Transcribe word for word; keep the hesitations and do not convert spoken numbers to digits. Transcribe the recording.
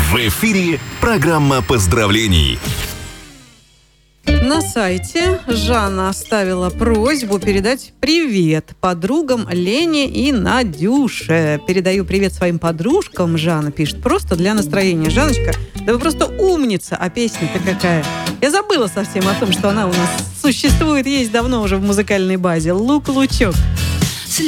В эфире программа поздравлений. На сайте Жанна оставила просьбу передать привет подругам Лене и Надюше. Передаю привет своим подружкам, Жанна пишет, просто для настроения. Жанночка, да вы просто умница, а песня-то какая. Я забыла совсем о том, что она у нас существует, есть давно уже в музыкальной базе. Лук-лучок.